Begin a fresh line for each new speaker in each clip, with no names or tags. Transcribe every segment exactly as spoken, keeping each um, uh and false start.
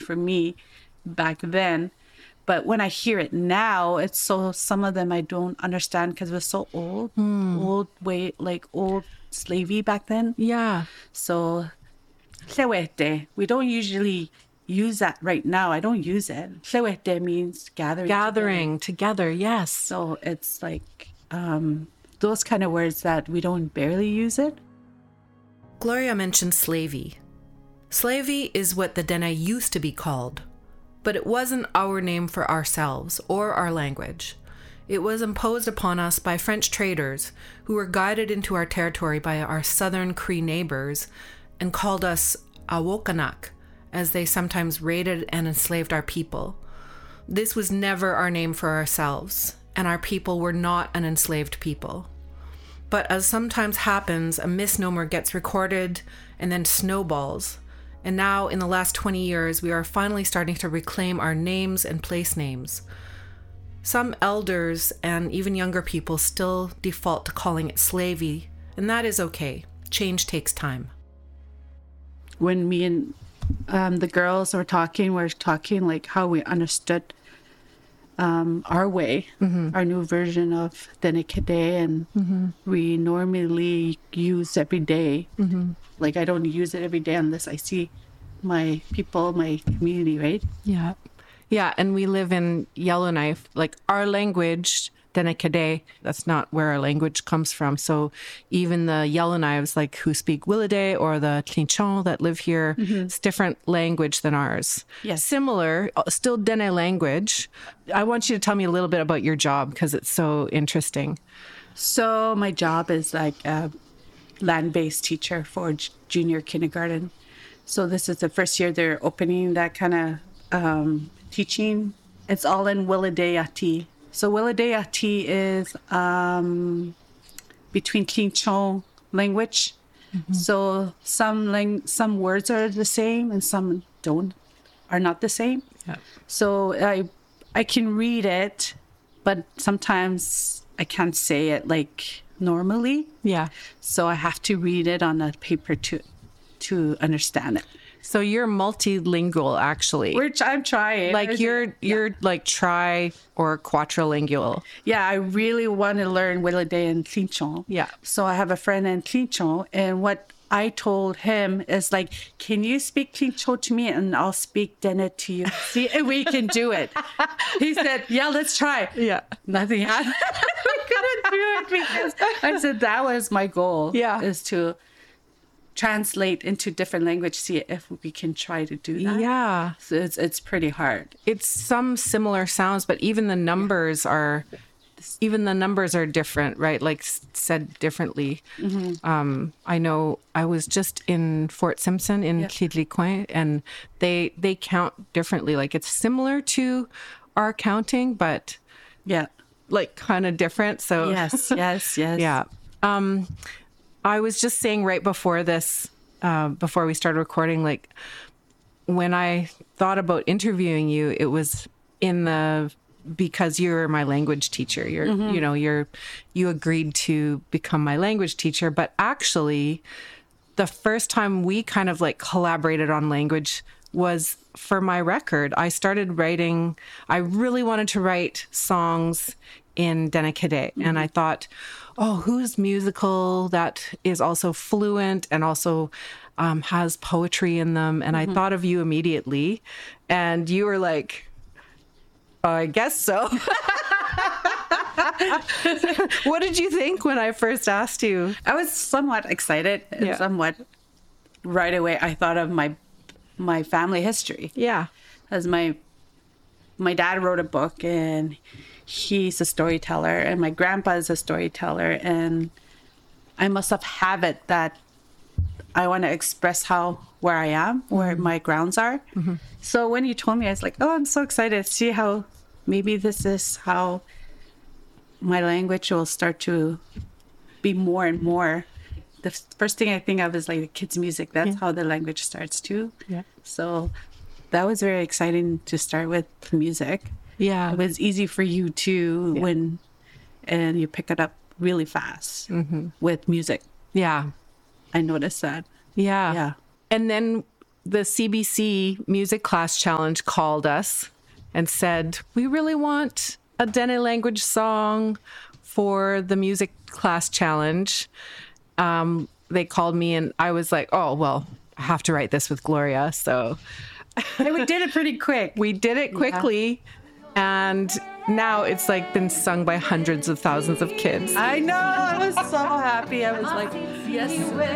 for me back then. But when I hear it now, it's so, some of them I don't understand because it was so old, mm. old way, like old slavey back then.
Yeah.
So, tlewete, we don't usually use that right now. I don't use it. Tlewete means gathering.
Gathering together. together, yes.
So it's like um, those kind of words that we don't barely use it.
Gloria mentioned slavey. Slavey is what the Dene used to be called. But it wasn't our name for ourselves or our language. It was imposed upon us by French traders who were guided into our territory by our southern Cree neighbors and called us Awokanak, as they sometimes raided and enslaved our people. This was never our name for ourselves, and our people were not an enslaved people. But as sometimes happens, a misnomer gets recorded and then snowballs. And now, in the last twenty years, we are finally starting to reclaim our names and place names. Some elders and even younger people still default to calling it slavey, and that is okay. Change takes time.
When me and um, the girls were talking, we we're talking like how we understood um, our way, mm-hmm. our new version of Dene Kede, and mm-hmm. we normally use every day. Mm-hmm. Like, I don't use it every day unless I see my people, my community, right?
Yeah. Yeah, and we live in Yellowknife. Like, our language, Dene Kede, that's not where our language comes from. So even the Yellowknives, like, who speak Willowday, or the Tlinchon that live here, mm-hmm. it's different language than ours.
Yes.
Similar, still Dene language. I want you to tell me a little bit about your job, because it's so interesting.
So my job is like a land-based teacher for j- junior kindergarten. So this is the first year they're opening that kind of um, teaching. It's all in Willowday-Ati. So Willowday-Ati is um, between Tlinchon language. Mm-hmm. So some lang- some words are the same and some don't, are not the same.
Yeah.
So I I can read it, but sometimes I can't say it like normally.
Yeah.
So I have to read it on a paper to to understand it.
So you're multilingual, actually.
We're, I'm trying.
Like you're yeah. you're like tri or quadrilingual.
Yeah, I really want to learn Willowday and Tlinchon.
Yeah.
So I have a friend in Tlinchon, and what I told him is like, can you speak Tlinchon to me and I'll speak Dene to you? See if we can do it. He said, yeah, let's try.
Yeah.
Nothing happened. We couldn't do it because I said that was my goal.
Yeah.
Is to translate into different language, see if we can try to do that.
Yeah.
So it's it's pretty hard.
It's some similar sounds, but even the numbers yeah. are even the numbers are different, right? Like said differently. Mm-hmm. Um, I know I was just in Fort Simpson in yep. Quebec, and they they count differently. Like it's similar to our counting, but
yeah,
like kind of different. So
yes, yes, yes.
Yeah. Um, I was just saying right before this, uh, before we started recording, like when I thought about interviewing you, it was in the, because you're my language teacher, you're, mm-hmm. you know, you're, you agreed to become my language teacher. But actually the first time we kind of like collaborated on language was for my record. I started writing, I really wanted to write songs in Dene Kede. Mm-hmm. And I thought, oh, who's musical that is also fluent and also um, has poetry in them? And mm-hmm. I thought of you immediately. And you were like, oh, I guess so. What did you think when I first asked you?
I was somewhat excited and yeah. somewhat right away. I thought of my my family history.
Yeah.
As my my dad wrote a book and he's a storyteller and my grandpa is a storyteller, and I must have have it that I want to express how where I am, where mm-hmm. my grounds are. Mm-hmm. So when you told me, I was like, oh, I'm so excited to see how maybe this is how my language will start to be more and more. The first thing I think of is like the kids' music. That's yeah. how the language starts too.
Yeah.
So that was very exciting to start with music.
Yeah.
It was easy for you too yeah. when, and you pick it up really fast mm-hmm. with music.
Yeah.
I noticed that.
Yeah.
Yeah.
And then the C B C Music Class Challenge called us and said, we really want a Dene language song for the Music Class Challenge. Um, they called me and I was like, oh, well, I have to write this with Gloria. So
And we did it pretty quick.
we did it quickly. Yeah. And now it's like been sung by hundreds of thousands of kids.
I know. I was so happy. I was like, yes.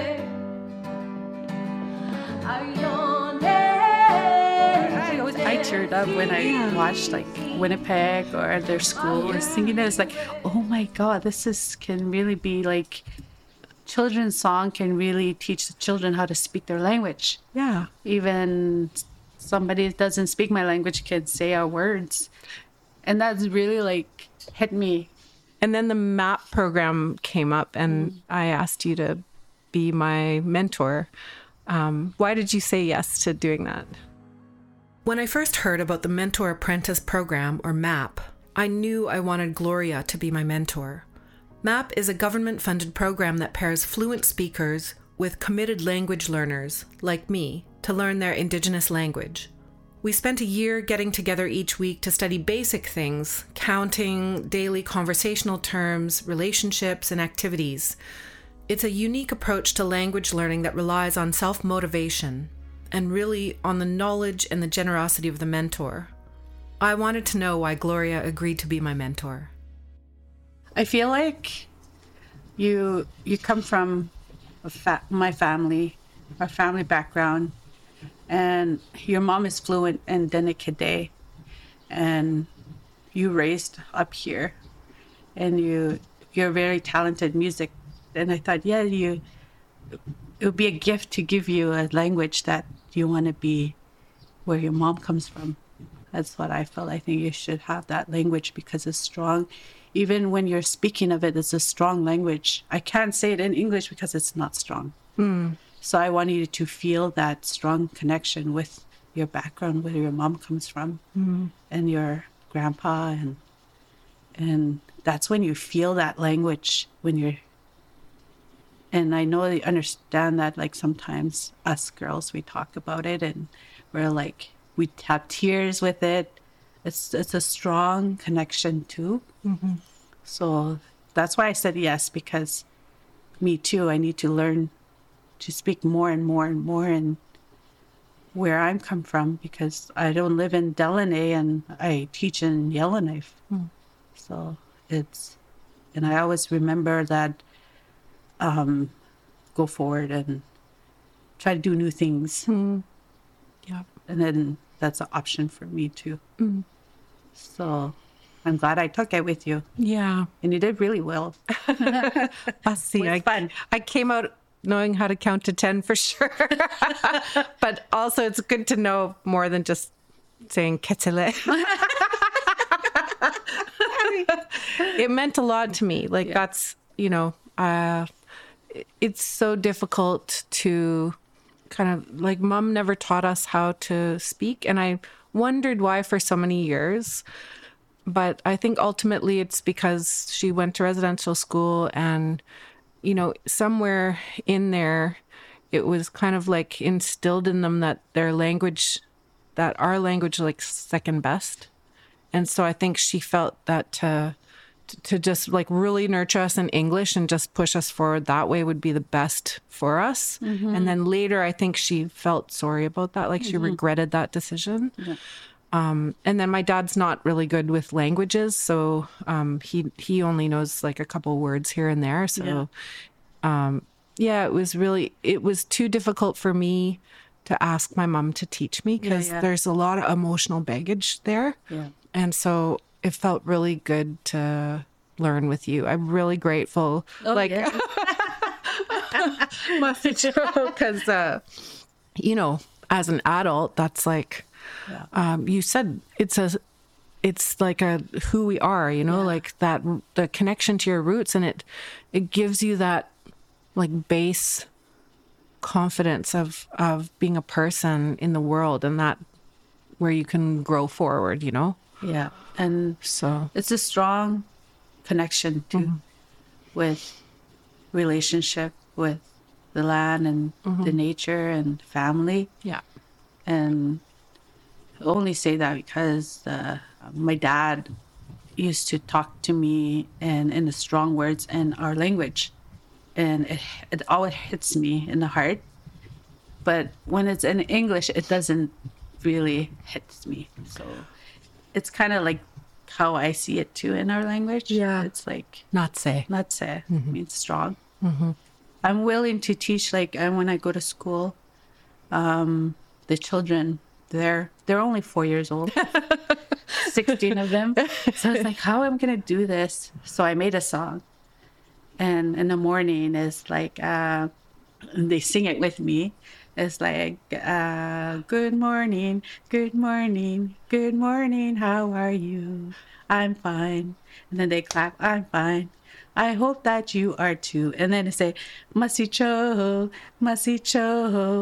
I, was, I teared up when I yeah. watched like Winnipeg or their school was singing it. It's like, oh my God, this is can really be like children's song can really teach the children how to speak their language.
Yeah.
Even somebody that doesn't speak my language can say our words. And that's really like hit me.
And then the MAP program came up and mm. I asked you to be my mentor. Um, why did you say yes to doing that?
When I first heard about the Mentor Apprentice Program, or MAP, I knew I wanted Gloria to be my mentor. MAP is a government-funded program that pairs fluent speakers with committed language learners, like me, to learn their Indigenous language. We spent a year getting together each week to study basic things, counting, daily conversational terms, relationships, and activities. It's a unique approach to language learning that relies on self-motivation and really on the knowledge and the generosity of the mentor. I wanted to know why Gloria agreed to be my mentor.
I feel like you you come from a fa- my family, our family background, and your mom is fluent in Dene Kidde, and you raised up here, and you you're very talented music. And I thought, yeah, you it would be a gift to give you a language that you want to be where your mom comes from. That's what I felt. I think you should have that language because it's strong. Even when you're speaking of it, it's a strong language. I can't say it in English because it's not strong. Mm. So I want you to feel that strong connection with your background, where your mom comes from, mm. and your grandpa, and and that's when you feel that language when you're. And I know they understand that, like, sometimes us girls, we talk about it and we're like, we have tears with it. It's it's a strong connection too. Mm-hmm. So that's why I said yes, because me too, I need to learn to speak more and more and more and where I'm come from, because I don't live in Delaney and I teach in Yellowknife. Mm. So it's, and I always remember that Um, go forward and try to do new things. Mm. Yeah. And then that's an option for me too. Mm. So I'm glad I took it with you.
Yeah.
And you did really well.
I see. I, fun. I came out knowing how to count to ten for sure. But also it's good to know more than just saying Ketele. It meant a lot to me. Like, yeah. That's, you know, uh, it's so difficult to kind of, like, Mom never taught us how to speak. And I wondered why for so many years. But I think ultimately it's because she went to residential school and, you know, somewhere in there, it was kind of like instilled in them that their language, that our language, like, second best. And so I think she felt that uh, to just, like, really nurture us in English and just push us forward that way would be the best for us. Mm-hmm. And then later, I think she felt sorry about that. Like, she mm-hmm. regretted that decision. Yeah. Um, and then my dad's not really good with languages. So um, he, he only knows, like, a couple words here and there. So, yeah. Um, yeah, it was really, it was too difficult for me to ask my mom to teach me because yeah, yeah. there's a lot of emotional baggage there. Yeah. And so it felt really good to learn with you. I'm really grateful. Oh, like, yeah. Because, uh, you know, as an adult, that's like, yeah. um, you said it's a, it's like a, who we are, you know, yeah. like that, the connection to your roots. And it, it gives you that, like, base confidence of, of being a person in the world, and that where you can grow forward, you know?
Yeah. And so it's a strong connection too mm-hmm. with relationship with the land and mm-hmm. the nature and family.
Yeah.
And I only say that because uh, my dad used to talk to me and in the strong words in our language. And it, it always hits me in the heart. But when it's in English, it doesn't really hit me. So it's kind of like how I see it too in our language.
Yeah.
It's like
Not say.
not say means strong. I'm willing to teach, like, and when I go to school, um, the children, they're they're only four years old, sixteen of them. So it's like, how am I gonna do this? So I made a song, and in the morning is like, uh, they sing it with me. It's like, uh, good morning, good morning, good morning. How are you? I'm fine. And then they clap. I'm fine. I hope that you are too. And then they say, Masicho, Masicho,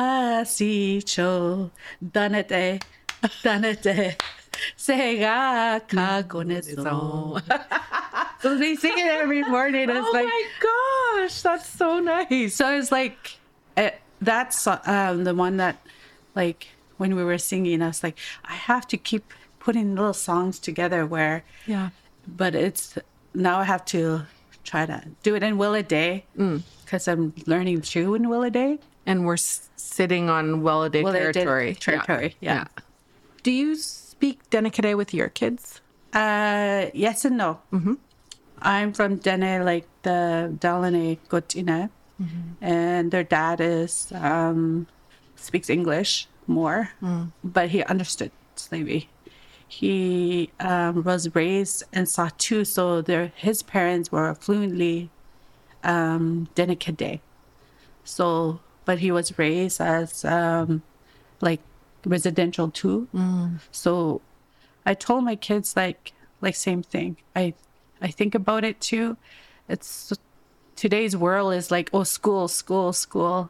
Masicho, Danete, Danete, Sega Kagonezo. So they sing it every morning. It's
Oh
like,
my gosh, that's so nice.
so it's like, uh, that's um, the one that, like, when we were singing, I was like, I have to keep putting little songs together where,
Yeah.
but it's, now I have to try to do it in Willa Day because I'm learning through in Willa Day.
And we're s- sitting on Welladay
Willa Day
territory.
territory, yeah.
Do you speak Dene with your kids?
Uh, yes and no. Mm-hmm. I'm from Dene, like the Dalane Gotina, and their dad is um, speaks English more, but he understood Slavey. He um, was raised in Satu, so their his parents were fluently um, Dene. So, but he was raised as um, like residential too. So I told my kids like like same thing. I I think about it too. It's today's world is like, oh, school, school, school,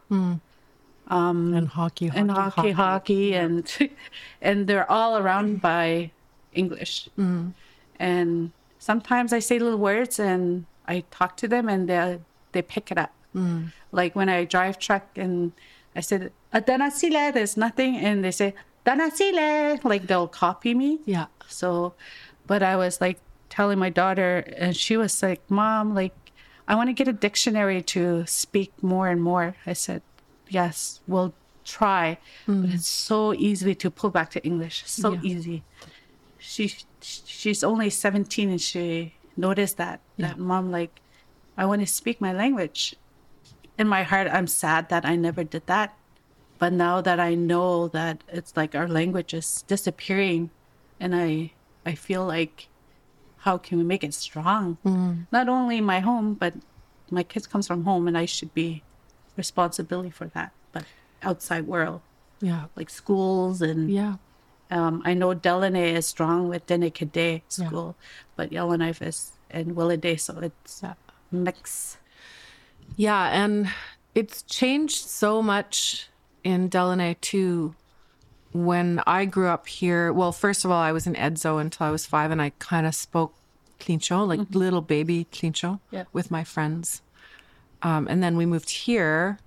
And hockey, hockey,
and hockey, hockey, and and they're all around by English. And sometimes I say little words and I talk to them and they they pick it up. Like when I drive truck and I said, "Danasile," there's nothing, and they say, "Danasile," like they'll copy me.
Yeah.
So, but I was like telling my daughter, and she was like, Mom, like, I want to get a dictionary to speak more and more. I said, yes, we'll try. But it's so easy to pull back to English. So
Yeah.
easy. She She's only seventeen and she noticed that, that Mom, like, I want to speak my language. In my heart, I'm sad that I never did that. But now that I know that it's like our language is disappearing, and I I feel like, how can we make it strong? Not only my home, but my kids comes from home, and I should be responsibility for that. But outside world,
Yeah.
like schools, and
Yeah.
um, I know Delaney is strong with Dene Kade school, but Yellowknife is in Willaday, so it's a mix.
Yeah, and it's changed so much in Delaney too. When I grew up here, well, first of all, I was in Edzo until I was five, and I kind of spoke Tlincho, like little baby Tlincho,
Yeah.
with my friends. Um, and then we moved here.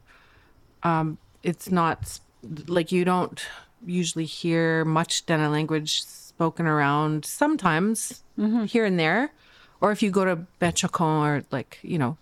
Um, it's not like you don't usually hear much Dene language spoken around. Sometimes here and there, or if you go to Betchacon or like you know.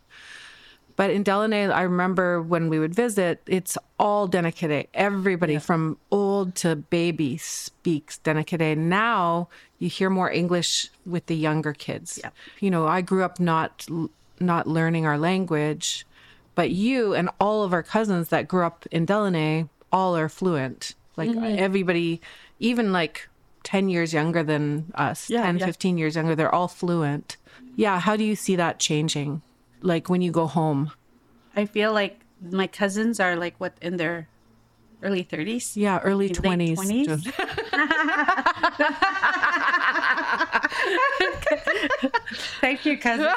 But in Delaney, I remember when we would visit, it's all Dene Kade. Everybody from old to baby speaks Dene Kade. Now you hear more English with the younger kids.
Yeah.
You know, I grew up not not learning our language, but you and all of our cousins that grew up in Delaney, all are fluent. Like everybody, even like ten years younger than us,
Yeah,
ten,
yeah.
fifteen years younger, they're all fluent. Yeah. How do you see that changing? Like when you go home?
I feel like my cousins are like what in their early thirties.
Yeah, early
Late
twenties.
twenties. Thank you, cousin.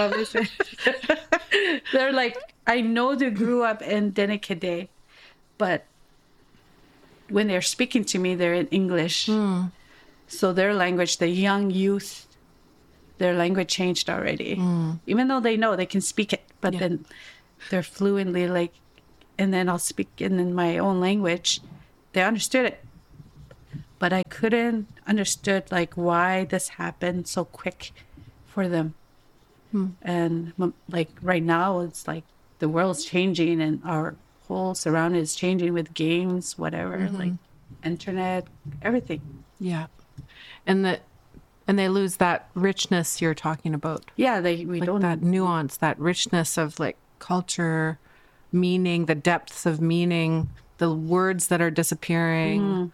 They're like, I know they grew up in Dene Kade, but when they're speaking to me, they're in English. So their language, the young youth, their language changed already. Even though they know they can speak it, but
Yeah.
then they're fluently like, and then I'll speak in, in my own language. they understood it. But I couldn't understood like why this happened so quick for them. Hmm. And like right now, it's like the world's changing and our whole surrounding is changing with games, whatever, mm-hmm. like internet, everything.
Yeah. And the and they lose that richness you're talking about.
Yeah, they we
like
don't
that nuance, that richness of like culture, meaning, the depths of meaning, the words that are disappearing.
Mm.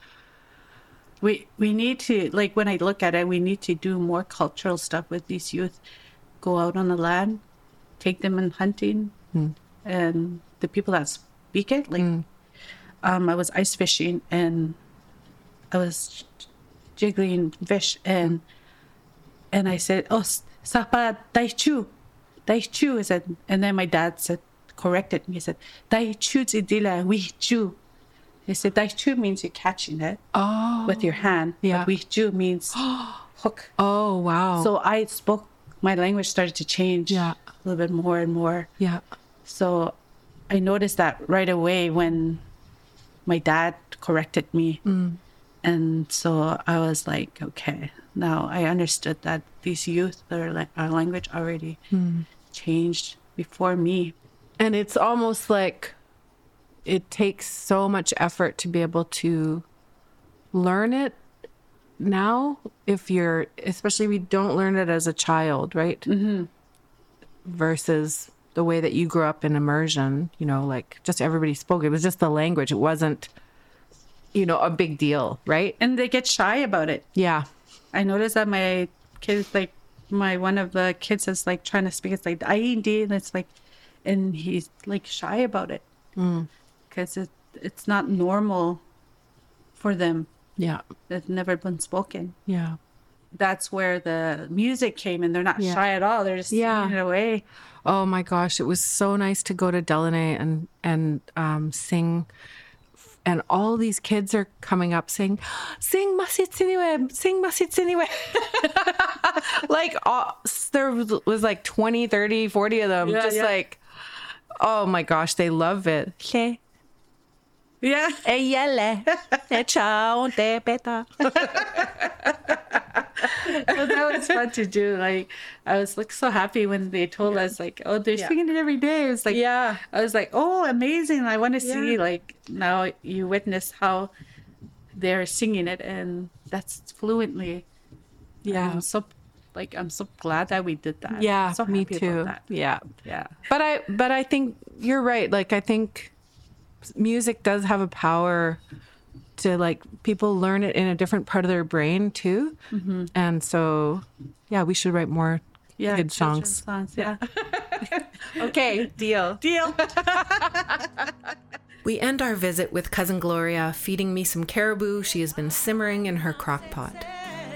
We we need to, like, when I look at it, we need to do more cultural stuff with these youth. Go out on the land, take them in hunting, mm. and the people that speak it. Like, mm. um, I was ice fishing and I was jiggling fish, and and I said, "Oh, sapa daichu, daichu." I said, and then my dad said, corrected me. He said, "Daichu idila wichu." He said, "Daichu" means you're catching it
oh,
with your hand.
Yeah.
But wichu means hook.
Oh, wow.
So I spoke. My language started to change
yeah.
a little bit more and more.
Yeah.
So I noticed that right away when my dad corrected me. Mm. And so I was like, okay, now I understood that these youth, their our language already mm. changed before me.
And it's almost like it takes so much effort to be able to learn it now, if you're, especially if you don't learn it as a child, right? Mm-hmm. Versus the way that you grew up in immersion, you know, like just everybody spoke. It was just the language. It wasn't, you know, a big deal, right?
And they get shy about it.
Yeah.
I noticed that my kids, like my, one of the kids is like trying to speak. It's like, I E D, and it's like, and he's like shy about it. Mm. Because it, it's not normal for them.
Yeah.
It's never been spoken.
Yeah.
That's where the music came, and they're not yeah. shy at all. They're just
yeah.
singing it away.
Oh my gosh. It was so nice to go to Delaunay and, and um, sing. And all these kids are coming up saying, "Sing Masitsiniwe, sing Masitsiniwe." Like, all, there was like twenty, thirty, forty of them. Yeah, just yeah. like, oh my gosh, they love it.
Yeah. So that was fun to do. Like, I was like so happy when they told yeah. us like, oh, they're yeah. singing it every day. It was like,
yeah.
I was like, oh, amazing. I want to
yeah.
see, like, now you witness how they're singing it, and that's fluently. Yeah. I'm so like, I'm so glad that we did that.
Yeah,
I'm so
me
happy
too.
about that.
Yeah.
Yeah.
But I, but I think you're right. Like, I think music does have a power to, like, people learn it in a different part of their brain too. Mm-hmm. And so, yeah, we should write more
yeah,
kid songs.
songs. Yeah.
Okay, deal.
Deal.
We end our visit with Cousin Gloria feeding me some caribou she has been simmering in her crock pot.